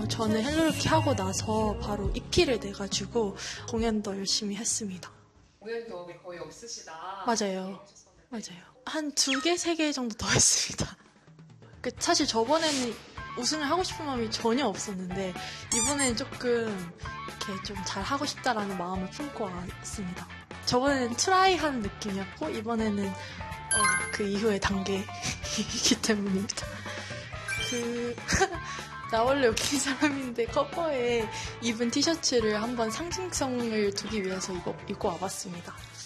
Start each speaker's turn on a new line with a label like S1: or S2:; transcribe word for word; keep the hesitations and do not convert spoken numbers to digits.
S1: 저는 헬로루키 하고 나서 바로 이피를 내가지고 공연도 열심히 했습니다.
S2: 공연 경험이 거의 없으시다.
S1: 맞아요. 맞아요. 한 두 개, 세 개 정도 더 했습니다. 그 사실 저번에는 우승을 하고 싶은 마음이 전혀 없었는데 이번에는 조금 이렇게 좀 잘 하고 싶다라는 마음을 품고 왔습니다. 저번에는 트라이 하는 느낌이었고 이번에는 어, 그 이후의 단계이기 때문입니다. 그 나 원래 웃긴 사람인데 커버에 입은 티셔츠를 한번 상징성을 두기 위해서 입어, 입고 와봤습니다.